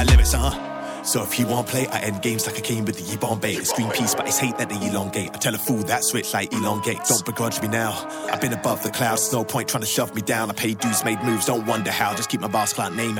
my lyrics, So if you won't play, I end games like I came with the E-bomb bait. It's Greenpeace, but it's hate that they elongate. I tell a fool that switch like elongate. Don't begrudge me now. I've been above the clouds, no point trying to shove me down. I paid dues, made moves, don't wonder how. Just keep my boss client name